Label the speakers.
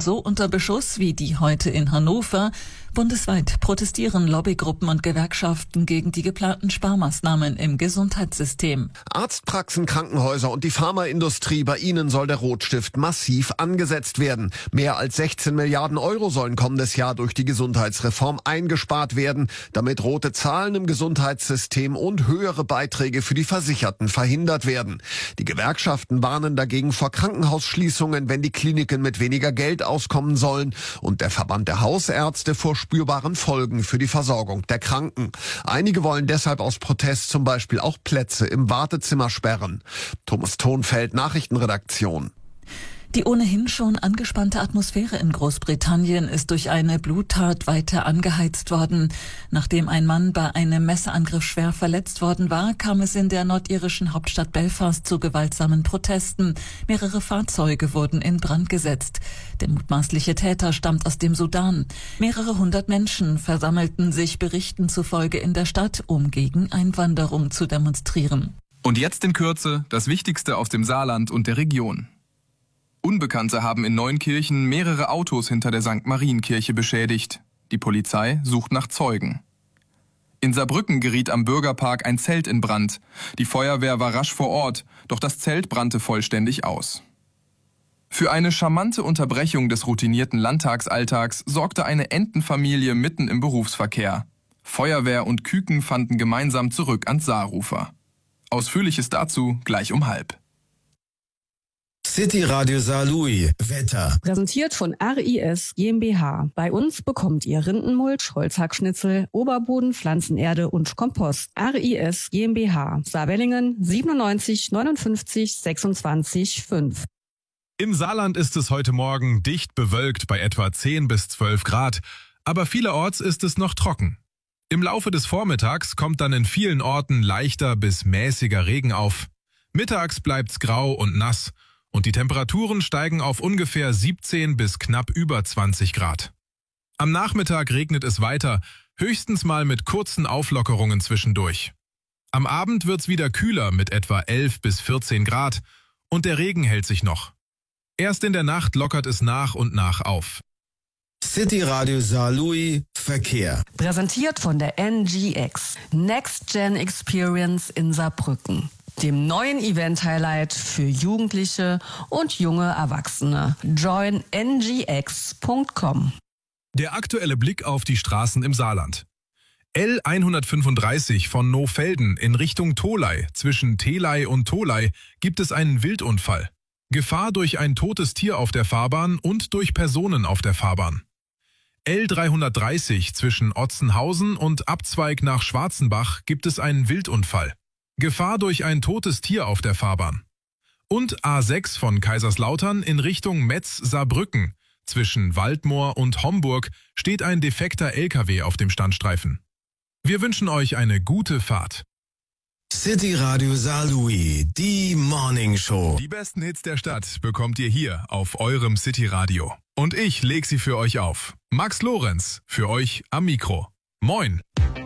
Speaker 1: so unter Beschuss wie die heute in Hannover. Bundesweit protestieren Lobbygruppen und Gewerkschaften gegen die geplanten Sparmaßnahmen im Gesundheitssystem.
Speaker 2: Arztpraxen, Krankenhäuser und die Pharmaindustrie, bei ihnen soll der Rotstift massiv angesetzt werden. Mehr als 16 Milliarden Euro sollen kommendes Jahr durch die Gesundheitsreform eingespart werden, damit rote Zahlen im Gesundheitssystem und höhere Beiträge für die Versicherten verhindert werden. Die Gewerkschaften warnen dagegen vor Krankenhausschließungen, wenn die Kliniken mit weniger Geld auskommen sollen, und der Verband der Hausärzte vor spürbaren Folgen für die Versorgung der Kranken. Einige wollen deshalb aus Protest zum Beispiel auch Plätze im Wartezimmer sperren. Thomas Thonfeld, Nachrichtenredaktion.
Speaker 1: Die ohnehin schon angespannte Atmosphäre in Großbritannien ist durch eine Bluttat weiter angeheizt worden. Nachdem ein Mann bei einem Messerangriff schwer verletzt worden war, kam es in der nordirischen Hauptstadt Belfast zu gewaltsamen Protesten. Mehrere Fahrzeuge wurden in Brand gesetzt. Der mutmaßliche Täter stammt aus dem Sudan. Mehrere hundert Menschen versammelten sich Berichten zufolge in der Stadt, um gegen Einwanderung zu demonstrieren.
Speaker 3: Und jetzt in Kürze das Wichtigste aus dem Saarland und der Region. Unbekannte haben in Neunkirchen mehrere Autos hinter der St. Marienkirche beschädigt. Die Polizei sucht nach Zeugen. In Saarbrücken geriet am Bürgerpark ein Zelt in Brand. Die Feuerwehr war rasch vor Ort, doch das Zelt brannte vollständig aus. Für eine charmante Unterbrechung des routinierten Landtagsalltags sorgte eine Entenfamilie mitten im Berufsverkehr. Feuerwehr und Küken fanden gemeinsam zurück ans Saarufer. Ausführliches dazu gleich um 12:30.
Speaker 4: City Radio Saarlouis. Wetter.
Speaker 5: Präsentiert von RIS GmbH. Bei uns bekommt ihr Rindenmulch, Holzhackschnitzel, Oberboden, Pflanzenerde und Kompost. RIS GmbH. Saarwellingen 97 59 26 5.
Speaker 6: Im Saarland ist es heute Morgen dicht bewölkt bei etwa 10 bis 12 Grad, aber vielerorts ist es noch trocken. Im Laufe des Vormittags kommt dann in vielen Orten leichter bis mäßiger Regen auf. Mittags bleibt's grau und nass und die Temperaturen steigen auf ungefähr 17 bis knapp über 20 Grad. Am Nachmittag regnet es weiter, höchstens mal mit kurzen Auflockerungen zwischendurch. Am Abend wird's wieder kühler mit etwa 11 bis 14 Grad und der Regen hält sich noch. Erst in der Nacht lockert es nach und nach auf.
Speaker 4: City Radio Saarlouis Verkehr.
Speaker 5: Präsentiert von der NGX. Next Gen Experience in Saarbrücken. Dem neuen Event-Highlight für Jugendliche und junge Erwachsene. Join ngx.com.
Speaker 6: Der aktuelle Blick auf die Straßen im Saarland. L135 von Nohfelden in Richtung Tholey, zwischen Telei und Tholey, gibt es einen Wildunfall. Gefahr durch ein totes Tier auf der Fahrbahn und durch Personen auf der Fahrbahn. L330 zwischen Otzenhausen und Abzweig nach Schwarzenbach gibt es einen Wildunfall. Gefahr durch ein totes Tier auf der Fahrbahn. Und A6 von Kaiserslautern in Richtung Metz-Saarbrücken. Zwischen Waldmoor und Homburg steht ein defekter LKW auf dem Standstreifen. Wir wünschen euch eine gute Fahrt.
Speaker 4: City Radio Saarlouis, die Morning Show.
Speaker 6: Die besten Hits der Stadt bekommt ihr hier auf eurem City Radio. Und ich leg sie für euch auf. Max Lorenz, für euch am Mikro. Moin!